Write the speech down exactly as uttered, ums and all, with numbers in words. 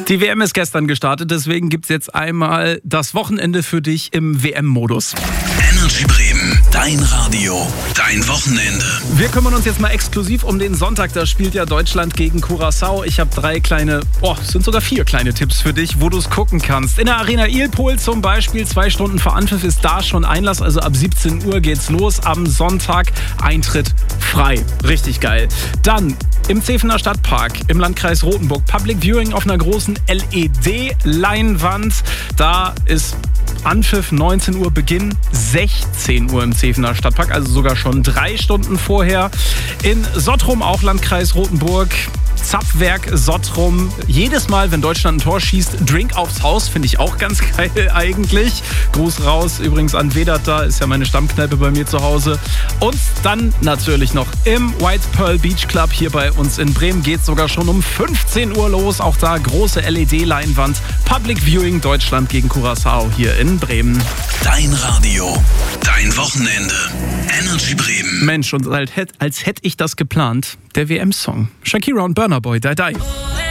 Die W M ist gestern gestartet, deswegen gibt's jetzt einmal das Wochenende für dich im W M-Modus. Energy Bremen, dein Radio, dein Wochenende. Wir kümmern uns jetzt mal exklusiv um den Sonntag. Da spielt ja Deutschland gegen Curaçao. Ich habe drei kleine, oh, es sind sogar vier kleine Tipps für dich, wo du es gucken kannst. In der Arena Ilpol zum Beispiel, zwei Stunden vor Anpfiff ist da schon Einlass. Also ab siebzehn Uhr geht's los. Am Sonntag Eintritt frei. Richtig geil. Dann im Zefener Stadtpark im Landkreis Rothenburg Public Viewing auf einer großen L E D-Leinwand. Da ist Anpfiff neunzehn Uhr, Beginn sechzehn Uhr im Zefener Stadtpark, also sogar schon drei Stunden vorher. In Sottrum, auch Landkreis Rothenburg, Zapfwerk Sottrum. Jedes Mal, wenn Deutschland ein Tor schießt, Drink aufs Haus, finde ich auch ganz geil eigentlich. Gruß raus übrigens an Vedat, da ist ja meine Stammkneipe bei mir zu Hause. Und dann natürlich noch im White Pearl Beach Club hier bei uns in Bremen geht es sogar schon um fünfzehn Uhr los. Auch da große L E D-Leinwand. Public Viewing Deutschland gegen Curaçao hier in Bremen. Dein Radio, dein Wochenende. Energy Bremen. Mensch, und als hätte ich das geplant, der W M-Song. Shakira und Burna Boy, Die Die.